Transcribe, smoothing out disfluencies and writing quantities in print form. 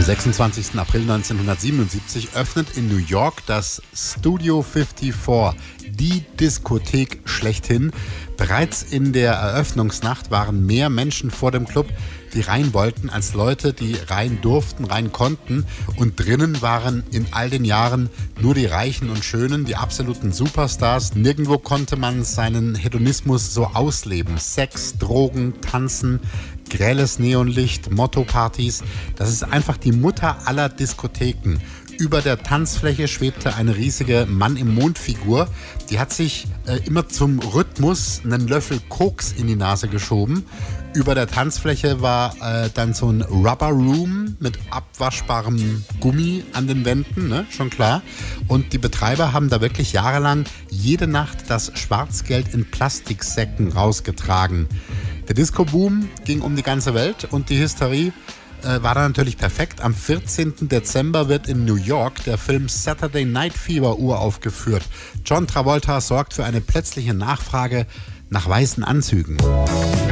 26. April 1977 öffnet in New York das Studio 54, die Diskothek schlechthin. Bereits in der Eröffnungsnacht waren mehr Menschen vor dem Club, die rein wollten, als Leute, die rein durften, rein konnten. Und drinnen waren in all den Jahren nur die Reichen und Schönen, die absoluten Superstars. Nirgendwo konnte man seinen Hedonismus so ausleben. Sex, Drogen, Tanzen, grelles Neonlicht, Motto-Partys. Das ist einfach die Mutter aller Diskotheken. Über der Tanzfläche schwebte eine riesige Mann-im-Mond-Figur. Die hat sich immer zum Rhythmus einen Löffel Koks in die Nase geschoben. Über der Tanzfläche war dann so ein Rubber Room mit abwaschbarem Gummi an den Wänden, ne? Schon klar. Und die Betreiber haben da wirklich jahrelang jede Nacht das Schwarzgeld in Plastiksäcken rausgetragen. Der Disco-Boom ging um die ganze Welt und die Hysterie war dann natürlich perfekt. Am 14. Dezember wird in New York der Film Saturday Night Fever uraufgeführt. John Travolta sorgt für eine plötzliche Nachfrage nach weißen Anzügen.